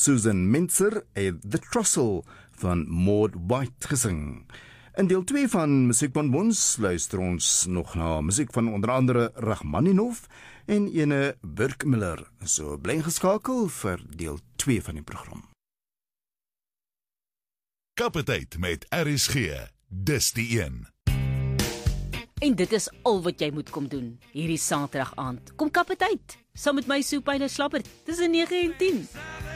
Susan Mintzer het The Trussell van Maud White gesing. In deel 2 van Musiekbonbons luister ons nog na musiek van onder andere Rachmaninov en ene Burkmiller. So bly geskakel vir deel 2 van die program. Kapiteit met RSG, dis die een. En dit is al wat jy moet kom doen, hierdie Saterdag aand. Kom kap het uit, saam met my Soepaile Slappert, tussen 9 en 10.